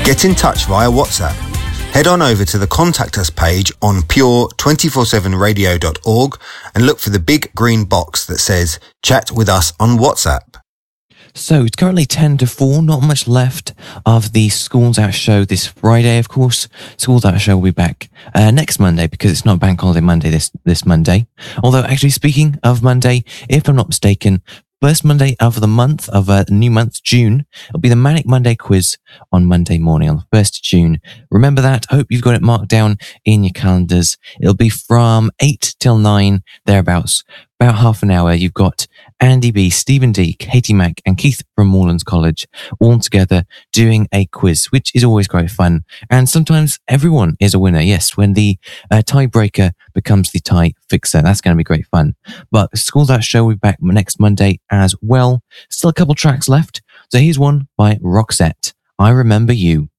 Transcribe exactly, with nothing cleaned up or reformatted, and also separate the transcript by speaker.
Speaker 1: Get in touch via WhatsApp. Head on over to the Contact Us page on pure two four seven radio dot org and look for the big green box that says Chat with us on WhatsApp.
Speaker 2: So it's currently ten to four, not much left of the Schools Out show this Friday, of course. Schools Out show will be back uh, next Monday because it's not Bank Holiday Monday this, this Monday. Although, actually, speaking of Monday, if I'm not mistaken, first Monday of the month, of uh, the new month, June, it'll be the Manic Monday quiz on Monday morning on the first of June. Remember that. I hope you've got it marked down in your calendars. It'll be from eight till nine, thereabouts. About half an hour. You've got Andy B, Stephen D, Katie Mack, and Keith from Moorlands College all together doing a quiz, which is always great fun. And sometimes everyone is a winner. Yes, when the uh, tiebreaker becomes the tie fixer, that's going to be great fun. But the Schools Out show will be back next Monday as well. Still a couple tracks left. So here's one by Roxette. I Remember You.